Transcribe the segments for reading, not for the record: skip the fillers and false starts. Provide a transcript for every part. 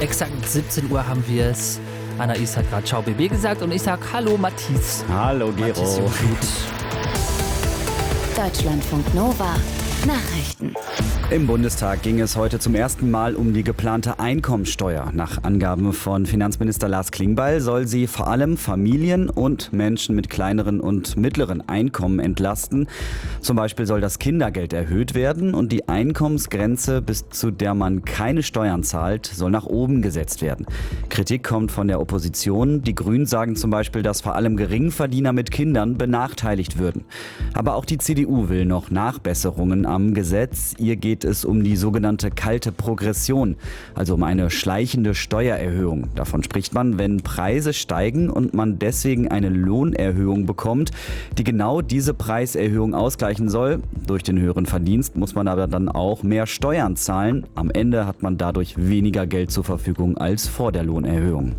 Exakt 17 Uhr haben wir es. Anais hat gerade Ciao BB gesagt und ich sag Hallo Matthias. Hallo Gero. Matthias Jungflut. Deutschlandfunk Nova. Nachrichten. Im Bundestag ging es heute zum ersten Mal um die geplante Einkommensteuer. Nach Angaben von Finanzminister Lars Klingbeil soll sie vor allem Familien und Menschen mit kleineren und mittleren Einkommen entlasten. Zum Beispiel soll das Kindergeld erhöht werden und die Einkommensgrenze, bis zu der man keine Steuern zahlt, soll nach oben gesetzt werden. Kritik kommt von der Opposition. Die Grünen sagen zum Beispiel, dass vor allem Geringverdiener mit Kindern benachteiligt würden. Aber auch die CDU will noch Nachbesserungen am Gesetz. Ihr geht es um die sogenannte kalte Progression, also um eine schleichende Steuererhöhung. Davon spricht man, wenn Preise steigen und man deswegen eine Lohnerhöhung bekommt, die genau diese Preiserhöhung ausgleichen soll. Durch den höheren Verdienst muss man aber dann auch mehr Steuern zahlen. Am Ende hat man dadurch weniger Geld zur Verfügung als vor der Lohnerhöhung.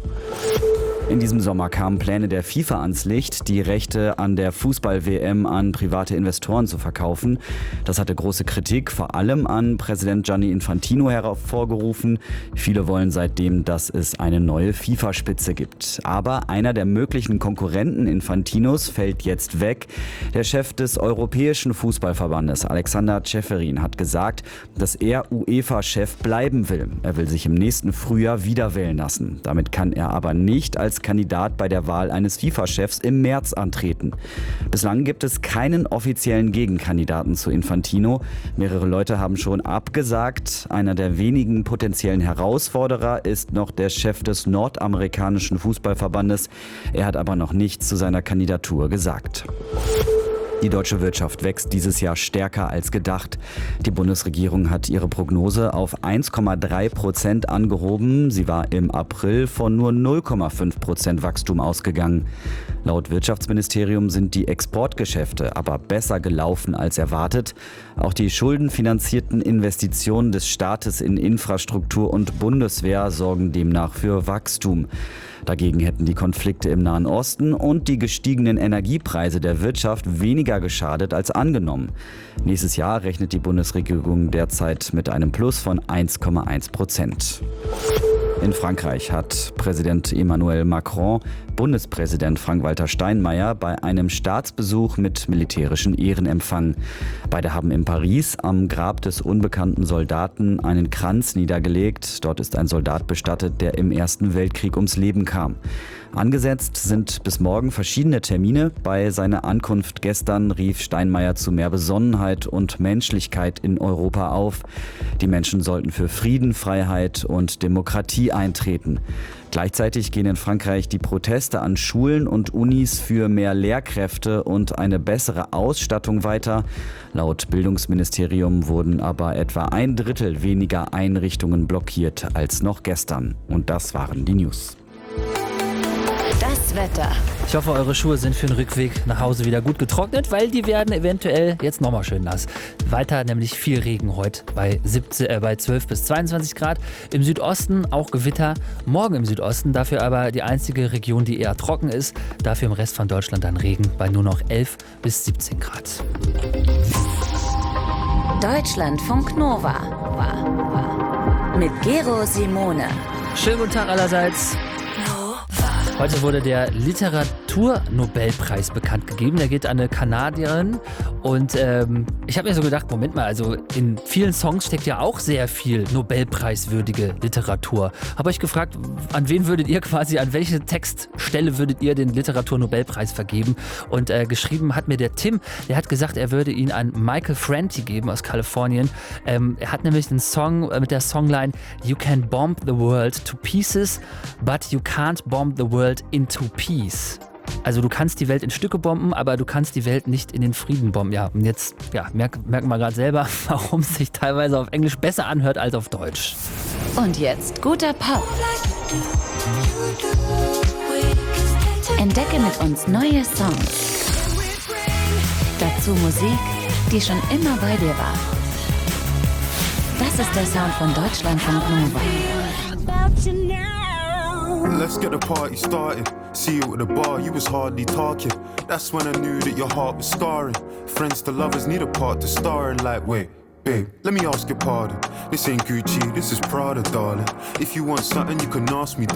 In diesem Sommer kamen Pläne der FIFA ans Licht, die Rechte an der Fußball-WM an private Investoren zu verkaufen. Das hatte große Kritik, vor allem an Präsident Gianni Infantino hervorgerufen. Viele wollen seitdem, dass es eine neue FIFA-Spitze gibt. Aber einer der möglichen Konkurrenten Infantinos fällt jetzt weg. Der Chef des Europäischen Fußballverbandes, Alexander Ceferin, hat gesagt, dass er UEFA-Chef bleiben will. Er will sich im nächsten Frühjahr wieder wählen lassen. Damit kann er aber nicht als Kandidat bei der Wahl eines FIFA-Chefs im März antreten. Bislang gibt es keinen offiziellen Gegenkandidaten zu Infantino. Mehrere Leute haben schon abgesagt. Einer der wenigen potenziellen Herausforderer ist noch der Chef des nordamerikanischen Fußballverbandes. Er hat aber noch nichts zu seiner Kandidatur gesagt. Die deutsche Wirtschaft wächst dieses Jahr stärker als gedacht. Die Bundesregierung hat ihre Prognose auf 1,3% angehoben. Sie war im April von nur 0,5% Wachstum ausgegangen. Laut Wirtschaftsministerium sind die Exportgeschäfte aber besser gelaufen als erwartet. Auch die schuldenfinanzierten Investitionen des Staates in Infrastruktur und Bundeswehr sorgen demnach für Wachstum. Dagegen hätten die Konflikte im Nahen Osten und die gestiegenen Energiepreise der Wirtschaft weniger geschadet als angenommen. Nächstes Jahr rechnet die Bundesregierung derzeit mit einem Plus von 1,1%. In Frankreich hat Präsident Emmanuel Macron Bundespräsident Frank-Walter Steinmeier bei einem Staatsbesuch mit militärischen Ehren empfangen. Beide haben in Paris am Grab des unbekannten Soldaten einen Kranz niedergelegt. Dort ist ein Soldat bestattet, der im Ersten Weltkrieg ums Leben kam. Angesetzt sind bis morgen verschiedene Termine. Bei seiner Ankunft gestern rief Steinmeier zu mehr Besonnenheit und Menschlichkeit in Europa auf. Die Menschen sollten für Frieden, Freiheit und Demokratie eintreten. Gleichzeitig gehen in Frankreich die Proteste an Schulen und Unis für mehr Lehrkräfte und eine bessere Ausstattung weiter. Laut Bildungsministerium wurden aber etwa 1/3 weniger Einrichtungen blockiert als noch gestern. Und das waren die News. Das Wetter. Ich hoffe, eure Schuhe sind für den Rückweg nach Hause wieder gut getrocknet, weil die werden eventuell jetzt nochmal schön nass. Weiter nämlich viel Regen heute bei 12 bis 22 Grad. Im Südosten auch Gewitter. Morgen im Südosten, dafür aber die einzige Region, die eher trocken ist. Dafür im Rest von Deutschland dann Regen bei nur noch 11 bis 17 Grad. Deutschlandfunk Nova. Mit Gero Simone. Schönen guten Tag allerseits. Heute wurde der Literaturnobelpreis bekannt gegeben. Der geht an eine Kanadierin. Und ich habe mir so gedacht, Moment mal, also in vielen Songs steckt ja auch sehr viel Nobelpreiswürdige Literatur. Habe euch gefragt, an wen würdet ihr quasi, an welche Textstelle würdet ihr den Literaturnobelpreis vergeben? Und geschrieben hat mir der Tim, der hat gesagt, er würde ihn an Michael Franti geben aus Kalifornien. Er hat nämlich einen Song mit der Songline You can bomb the world to pieces, but you can't bomb the world into peace. Also du kannst die Welt in Stücke bomben, aber du kannst die Welt nicht in den Frieden bomben. Ja, und jetzt merken wir gerade selber, warum es sich teilweise auf Englisch besser anhört als auf Deutsch. Und jetzt guter Pop. Entdecke mit uns neue Songs. Dazu Musik, die schon immer bei dir war. Das ist der Sound von Deutschlandfunk Nova. Let's get the party started. See you at the bar, you was hardly talking. That's when I knew that your heart was scarring. Friends to lovers need a part to star in. Like, wait, Babe, let me ask your pardon. This ain't Gucci, this is Prada, darling. If you want something, you can ask me.